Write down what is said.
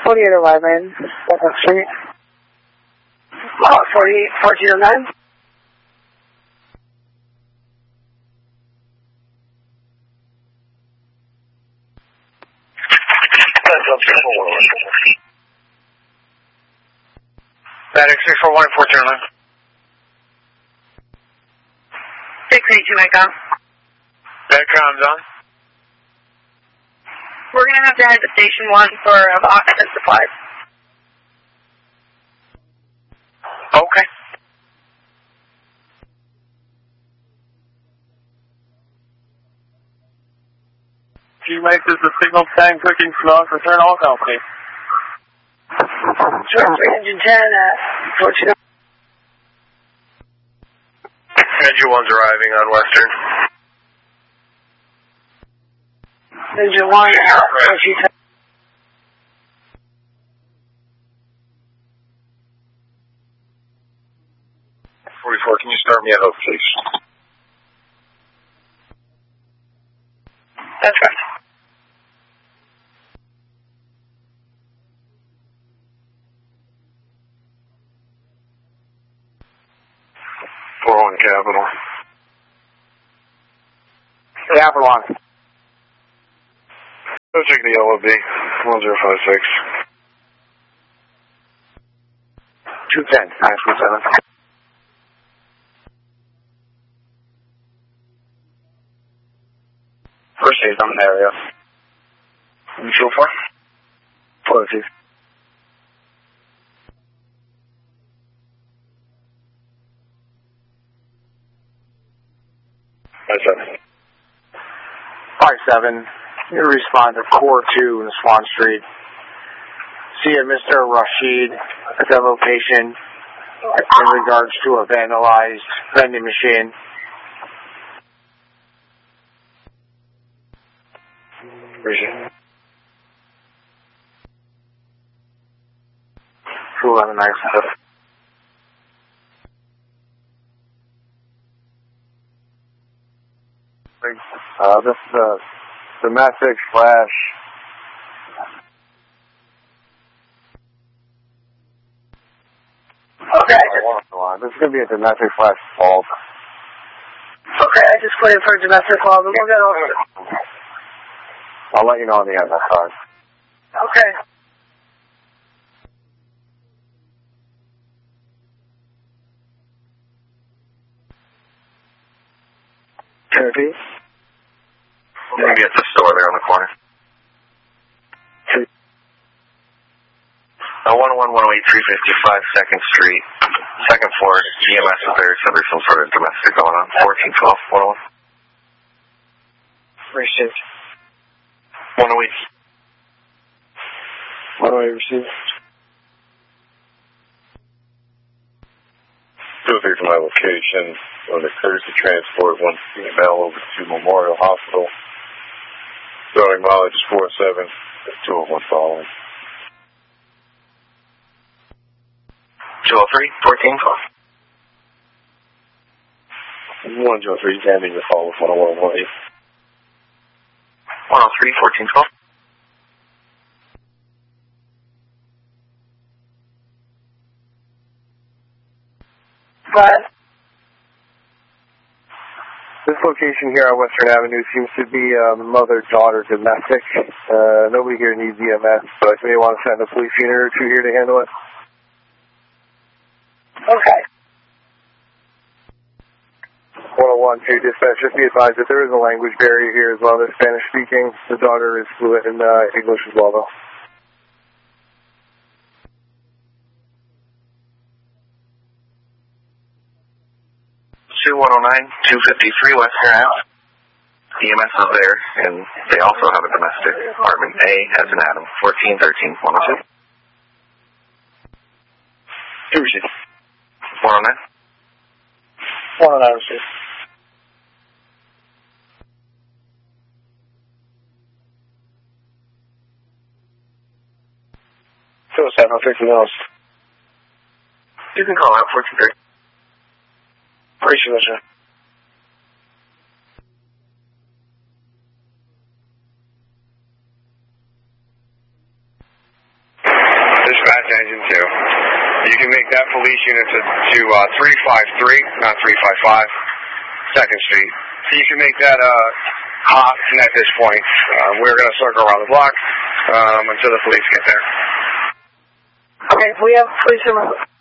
4811, Street. 1409. Static 641, 1409. 682 Echo. Background's on. We're going to have to head to Station 1 for oxygen supplies. Okay. You make this a signal time cooking slot, return all company. Engine 10 at 1409. Engine 1's arriving on Western. Engine 1 at 1410. Can you start me at Hope, please? That's right. Capital. Capital on. Go check the LOB. 1056. 210, 937. First aid on the area. So far? 406. That's 57. You respond to Core 2 in Swan Street. See Mr. Rashid at that location in regards to a vandalized vending machine. Appreciate it. 21197. This is a domestic flash. Okay. This is going to be a domestic flash fault. Okay, I just put in for domestic call, but we'll get over it. I'll let you know on the end of that card. Okay. Can it be? Maybe at the store there on the corner. 11108 355 2nd Street, 2nd floor. EMS is there, so there's some sort of domestic going on. 1412 101. Received. 108. 108 received. 203 from my location. On the courtesy transport, one female over to Memorial Hospital. Starting mileage is 47. 201 following. 203 1412. 103 damage the call with 10118. 103 1412. But This location here on Western Avenue seems to be mother-daughter domestic. Nobody here needs EMS, but you may want to send a police unit or two here to handle it. okay. 101 to dispatch, just be advised that there is a language barrier here as well. They're Spanish speaking. The daughter is fluent in English as well, though. Two 109-253 Western Ave. EMS is there, and they also have a domestic apartment. A has an Adam. 1413 102. 109. 109 received. Suicide, I'll take the nose. You can call out 1430. Appreciate it, sir. You can make that police unit to 353, not 355, 2nd Street. So you can make that hot at this point. We're going to circle around the block until the police get there. Okay, we have police in route.